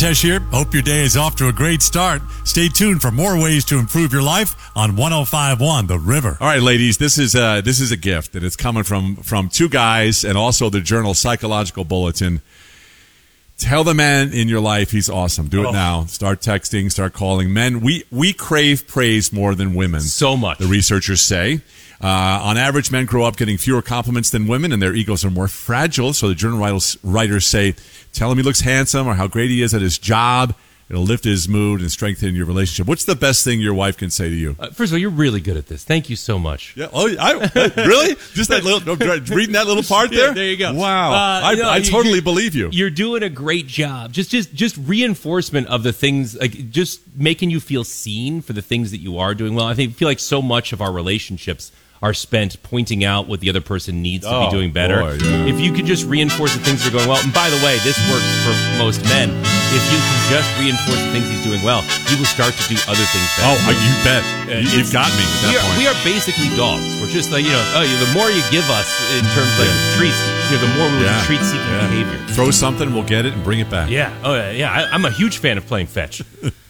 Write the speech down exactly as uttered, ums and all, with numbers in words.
Tesh here. Hope your day is off to a great start. Stay tuned for more ways to improve your life on one oh five point one The River. All right, ladies, this is uh, this is a gift, and it's coming from from two guys and also the Journal Psychological Bulletin. Tell the man in your life he's awesome. Do it oh. now. Start texting, start calling. Men, we, we crave praise more than women. So much. The researchers say. Uh, on average, men grow up getting fewer compliments than women, and their egos are more fragile. So the journal writers, writers say, tell him he looks handsome or how great he is at his job. It'll lift his mood and strengthen your relationship. What's the best thing your wife can say to you? Uh, first of all, you're really good at this. Thank you so much. Yeah. Oh, I, really? Just that little reading that little part there. Yeah, there you go. Wow. Uh, I, no, I totally you, believe you. You're doing a great job. Just, just, just reinforcement of the things, like just making you feel seen for the things that you are doing well. I think feel like so much of our relationships are spent pointing out what the other person needs to oh, be doing better. Boy, yeah. If you could just reinforce the things that are going well, and by the way, this works for most men. If you can just reinforce the things he's doing well, he will start to do other things better. Oh, you bet. You, you've got me at that we are, point. We are basically dogs. We're just like, you know, oh, the more you give us in terms of like Yeah. treats, you know, the more we'll Yeah. treat-seeking Yeah. behavior. Throw something, we'll get it, and bring it back. Yeah. Oh, yeah. yeah. I, I'm a huge fan of playing fetch.